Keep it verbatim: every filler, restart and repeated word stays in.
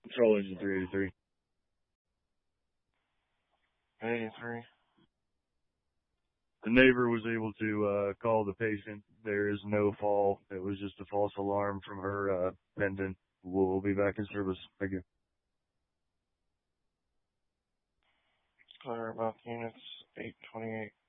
Control engine three eighty-three. eighty-three. The neighbor was able to uh, call the patient. There is no fall. It was just a false alarm from her uh, pendant. We'll be back in service. Thank you. Clear about units eight twenty-eight.